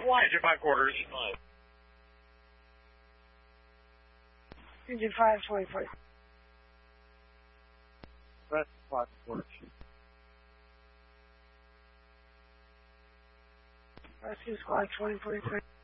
Engine 5 quarters. Engine 5, 2040. Press 5 quarters. Rescue Squad 2043.